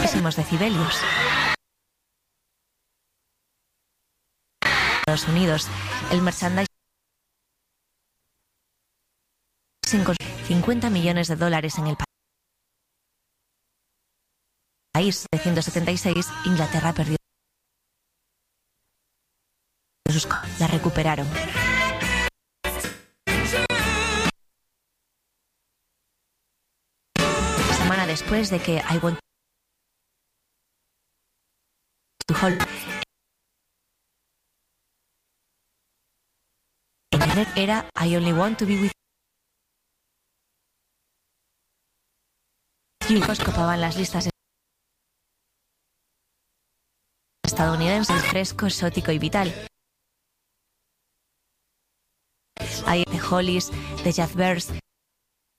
altísimos decibelios. Estados Unidos, el merchandising con $50 millones en el país. De 176, Inglaterra perdió. La recuperaron. Semana después de que I Want to Hold era I Only Want to Be With You. Copaban las listas estadounidenses, fresco, exótico y vital. Hay The Hollies, The Yardbirds,